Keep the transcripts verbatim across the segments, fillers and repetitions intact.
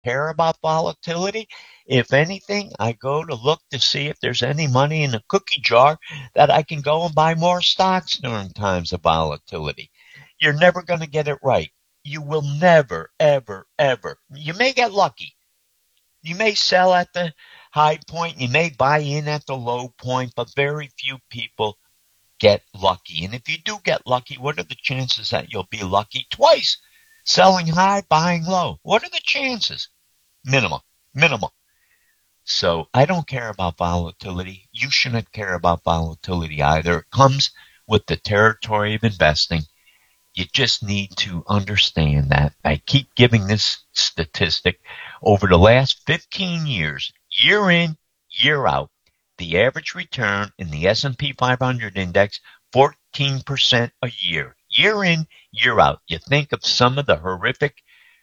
care about volatility. If anything, I go to look to see if there's any money in a cookie jar that I can go and buy more stocks during times of volatility. You're never going to get it right. You will never, ever, ever. You may get lucky. You may sell at the high point. You may buy in at the low point, but very few people get lucky. And if you do get lucky, what are the chances that you'll be lucky twice? Selling high, buying low. What are the chances? Minimal. Minimal. So I don't care about volatility. You shouldn't care about volatility either. It comes with the territory of investing. You just need to understand that. I keep giving this statistic. Over the last fifteen years, year in, year out, the average return in the S and P five hundred index, fourteen percent a year. Year in, year out. You think of some of the horrific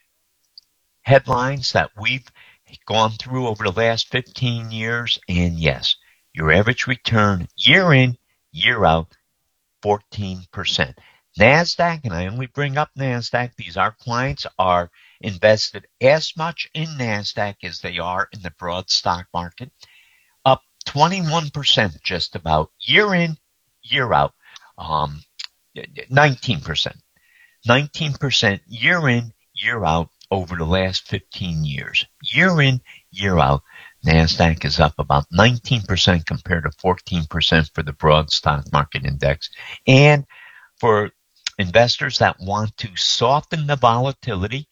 headlines that we've gone through over the last fifteen years, and yes, your average return year in, year out, fourteen percent. NASDAQ, and I only bring up NASDAQ because our clients are invested as much in NASDAQ as they are in the broad stock market, up twenty-one percent just about year in, year out, um, nineteen percent. nineteen percent year in, year out over the last fifteen years. Year in, year out, NASDAQ is up about nineteen percent compared to fourteen percent for the broad stock market index. And for investors that want to soften the volatility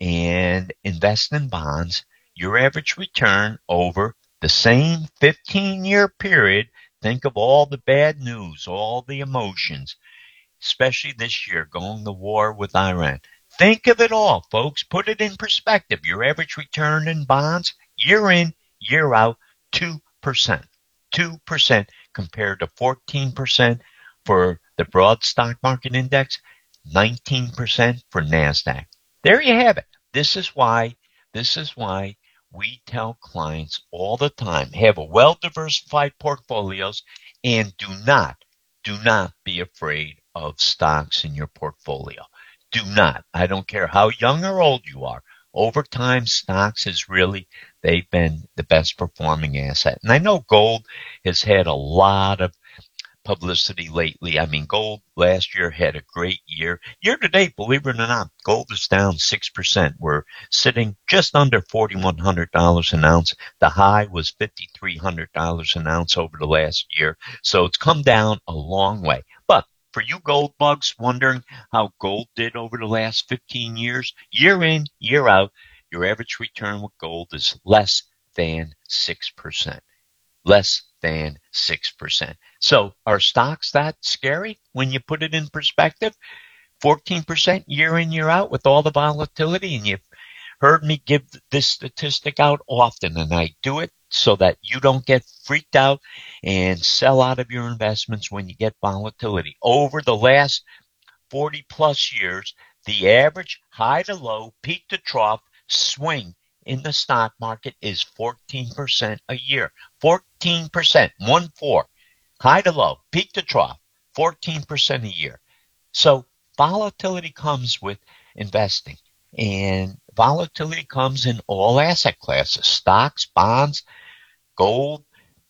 and invest in bonds, your average return over the same fifteen-year period, think of all the bad news, all the emotions, especially this year, going to war with Iran. Think of it all, folks. Put it in perspective. Your average return in bonds, year in, year out, two percent. two percent compared to fourteen percent for the broad stock market index, nineteen percent for NASDAQ. There you have it. This is why, this is why we tell clients all the time, have a well-diversified portfolios and do not, do not be afraid of stocks in your portfolio. Do not. I don't care how young or old you are. Over time, stocks has really, they've been the best performing asset. And I know gold has had a lot of publicity lately. I mean, gold last year had a great year. Year to date, believe it or not, gold is down six percent. We're sitting just under four thousand one hundred dollars an ounce. The high was five thousand three hundred dollars an ounce over the last year. So it's come down a long way. But for you gold bugs wondering how gold did over the last fifteen years, year in, year out, your average return with gold is less than six percent. Less than six percent. So are stocks that scary when you put it in perspective? fourteen percent year in, year out with all the volatility, and you've heard me give this statistic out often, and I do it so that you don't get freaked out and sell out of your investments when you get volatility. Over the last forty plus years, the average high to low, peak to trough swing in the stock market is fourteen percent a year. fourteen percent, one four. High to low, peak to trough, fourteen percent a year. So volatility comes with investing. And volatility comes in all asset classes, stocks, bonds, gold,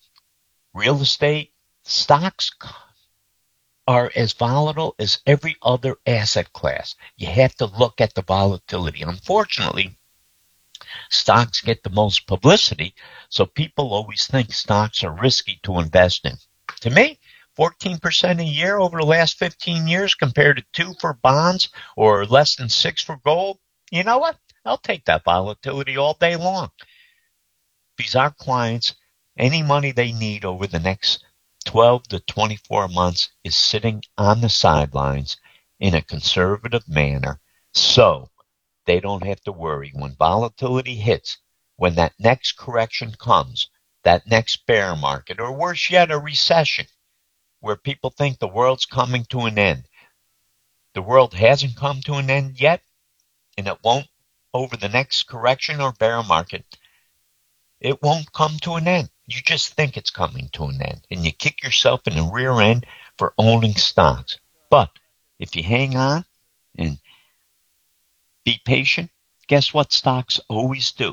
real estate. Stocks are as volatile as every other asset class. You have to look at the volatility. Unfortunately, stocks get the most publicity, so people always think stocks are risky to invest in. To me, fourteen percent a year over the last fifteen years compared to two for bonds or less than six for gold, you know what? I'll take that volatility all day long. Because our clients, any money they need over the next twelve to twenty-four months is sitting on the sidelines in a conservative manner, so they don't have to worry. When volatility hits, when that next correction comes, that next bear market, or worse yet, a recession, where people think the world's coming to an end. The world hasn't come to an end yet, and it won't over the next correction or bear market. It won't come to an end. You just think it's coming to an end, and you kick yourself in the rear end for owning stocks. But if you hang on and be patient, guess what stocks always do?